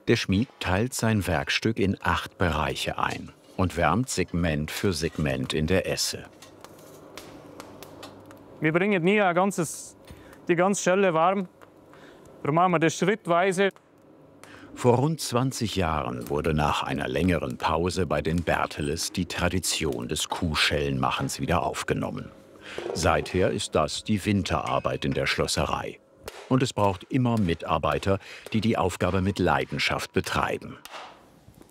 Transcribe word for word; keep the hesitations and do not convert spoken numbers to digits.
Der Schmied teilt sein Werkstück in acht Bereiche ein und wärmt Segment für Segment in der Esse. Wir bringen nie ein ganzes, die ganze Schelle warm. Darum machen wir das schrittweise. Vor rund zwanzig Jahren wurde nach einer längeren Pause bei den Berteles die Tradition des Kuhschellenmachens wieder aufgenommen. Seither ist das die Winterarbeit in der Schlosserei. Und es braucht immer Mitarbeiter, die die Aufgabe mit Leidenschaft betreiben.